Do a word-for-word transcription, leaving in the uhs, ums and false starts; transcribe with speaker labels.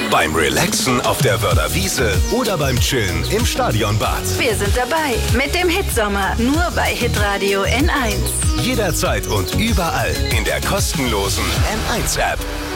Speaker 1: beim Relaxen auf der Wörder Wiese oder beim Chillen im Stadionbad.
Speaker 2: Wir sind dabei mit dem Hitsommer, nur bei Hitradio N eins.
Speaker 1: Jederzeit und überall in der kostenlosen N eins App.